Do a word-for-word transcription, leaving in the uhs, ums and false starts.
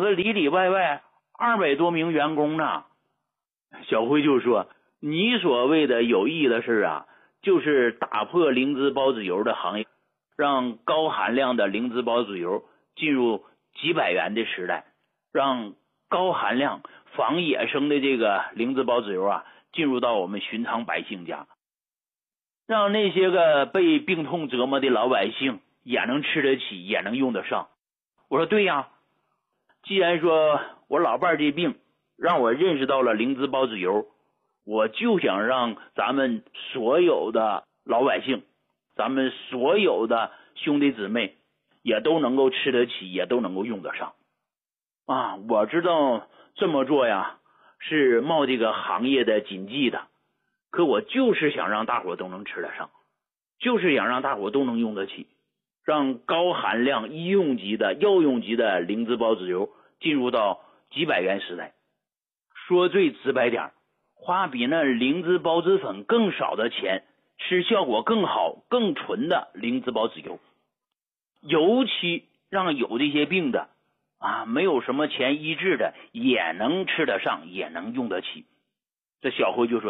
司里里外外二百多名员工呢。小辉就说，你所谓的有意义的事啊，就是打破灵芝孢子油的行业，让高含量的灵芝孢子油进入几百元的时代，让高含量仿野生的这个灵芝孢子油啊进入到我们寻常百姓家，让那些个被病痛折磨的老百姓也能吃得起，也能用得上。我说对呀，既然说我老伴儿这病让我认识到了灵芝孢子油，我就想让咱们所有的老百姓，咱们所有的兄弟姊妹也都能够吃得起，也都能够用得上啊！我知道这么做呀是冒这个行业的禁忌的，可我就是想让大伙都能吃得上，就是想让大伙都能用得起，让高含量医用级的药用级的灵芝孢子油进入到几百元时代。说最直白点，花比那灵芝孢子粉更少的钱，吃效果更好更纯的灵芝孢子油，尤其让有这些病的啊，没有什么钱医治的也能吃得上，也能用得起。这小辉就说